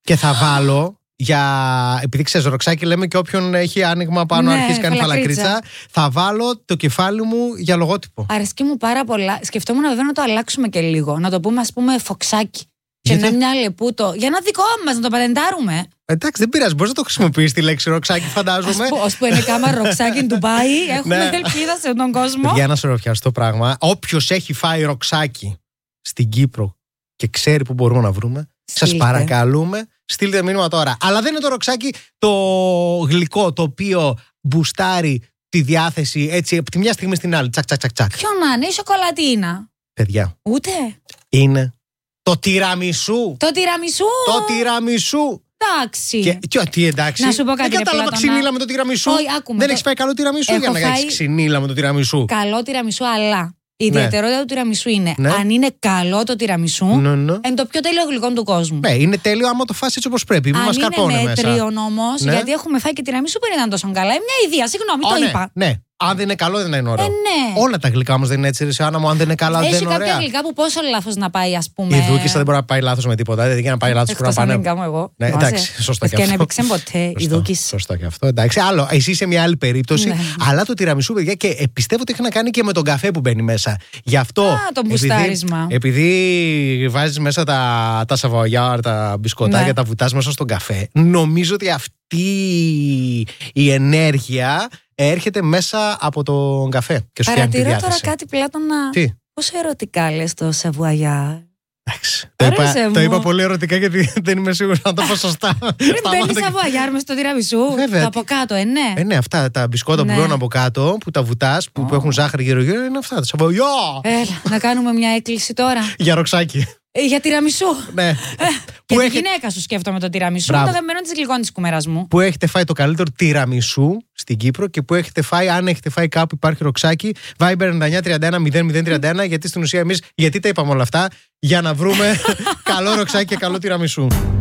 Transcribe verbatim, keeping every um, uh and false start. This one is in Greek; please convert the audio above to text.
Και θα βάλω. Για... Επειδή ξέρεις, ροξάκι λέμε και όποιον έχει άνοιγμα πάνω, ναι, αρχίζει κάνει φαλακρίτσα. Θα βάλω το κεφάλι μου για λογότυπο. Αρέσκει μου πάρα πολλά. Σκεφτόμουν βέβαια να το αλλάξουμε και λίγο. Να το πούμε, ας πούμε, φοξάκι. Και Γιατί? να μια λεπούτο. Για να δικό μας, να το πατεντάρουμε. Εντάξει, δεν πειράζει. Μπορείς να το χρησιμοποιήσεις τη λέξη ροξάκι, φαντάζομαι. Ως που είναι κάμα ροξάκι Ντουμπάι, έχουμε Ναι. ελπίδα σε τον κόσμο. Για να σε ρωτιάσω το πράγμα. Όποιος έχει φάει ροξάκι στην Κύπρο και ξέρει που μπορούμε να βρούμε, σας Στείλτε. παρακαλούμε, στείλτε μήνυμα τώρα. Αλλά δεν είναι το ροξάκι το γλυκό, το οποίο μπουστάρει τη διάθεση έτσι από τη μια στιγμή στην άλλη. Τσακ, τσακ, τσακ, τσακ. Ποιο να είναι, η σοκολατίνα. Παιδιά, Ούτε. είναι το τυραμισού. Το τυραμισού. Το τυραμισού. Εντάξει. Και, και τι εντάξει. Να σου πω κάτι, δεν ρε κατάλαβα Πλάτωνα. ξυνήλα με το τυραμισού. Όχι, άκουμε Δεν το- έχει φάει καλό τυραμισού Έχω για να φάει- έχει ξυνήλα με το τυραμισού. Καλό τυραμισού, αλλά η Ναι. ιδιαιτερότητα του τυραμισού είναι Ναι. αν είναι καλό το τυραμισού, Ναι, ναι. είναι το πιο τέλειο γλυκό του κόσμου. Ναι, είναι τέλειο άμα το φας έτσι όπως πρέπει. Μην Αν μας είναι καρπώνε μέσα. μέτριον όμως, Ναι. γιατί έχουμε φάει και τυραμισού που δεν ήταν τόσο καλά. Είναι μια ιδέα, συγγνώμη, Α, το ναι, είπα. ναι. Αν δεν είναι καλό, δεν είναι ωραίο. Ε, ναι. Όλα τα γλυκά όμως δεν είναι έτσι, ρε Άννα μου. Αν δεν είναι καλά, δεν Έχει είναι κάποια ωραία. γλυκά που πόσο λάθος να πάει, ας πούμε. Η Δούκισσα δεν μπορεί να πάει λάθος με τίποτα. Δηλαδή για να πάει λάθος πρέπει Εκτός να αν πάνε. δεν κάνω εγώ. Ναι, Θυμάσαι. εντάξει, σωστό και Και αυτό. δεν έπαιξε ποτέ η Σωστό, Δούκισσα. σωστό και αυτό. Εντάξει, άλλο. Εσύ είσαι μια άλλη περίπτωση. Ναι. Αλλά το τυραμισού, παιδιά, και ε, πιστεύω ότι έχει να κάνει και με τον καφέ που μπαίνει μέσα. Γι' αυτό. Α, το επειδή- μπουστάρισμα. Επειδή βάζεις μέσα τα, τα σαβοαγιάρ, τα μπισκοτάκια, Ναι. τα βουτάς μέσα στον καφέ, νομίζω ότι αυτή η ενέργεια έρχεται μέσα από τον καφέ και σου φτιάχνει τη Παρατηρώ τώρα διάθεση. κάτι, Πλάτωνα. Τι? Πόσο ερωτικά λες το σαβουαγιά. Εντάξει. Το είπα, Άρεσε το μου. είπα πολύ ερωτικά γιατί δεν είμαι σίγουρος να το πω σωστά. Πριν Σταμάτα μπαίνει και- σαβουαγιάρ μες στο τυραμισού. Βέβαια, Το τι- από κάτω, ε, ναι. Ε, ναι, αυτά τα μπισκότα Ναι. που βγαίνουν από κάτω, που τα βουτάς, που, που έχουν ζάχαρη γύρω-γύρω, είναι αυτά. Τα σαβοαγιά! Έλα, να κάνουμε μια έκκληση τώρα. Για ροξάκι. Ε, για τυραμισού. Ναι. Και που, τη έχετε, γυναίκα σου σκέφτομαι το τυραμισού. Μπράβο. Το αγαπημένο τη γλυκών τη κουμέρα μου. που έχετε φάει το καλύτερο τυραμισού στην Κύπρο και που έχετε φάει, αν έχετε φάει κάπου υπάρχει ροξάκι, Viber εννιά εννιά τριάντα ένα μηδέν μηδέν τριάντα ένα, γιατί στην ουσία εμείς, γιατί τα είπαμε όλα αυτά, για να βρούμε καλό ροξάκι και καλό τυραμισού.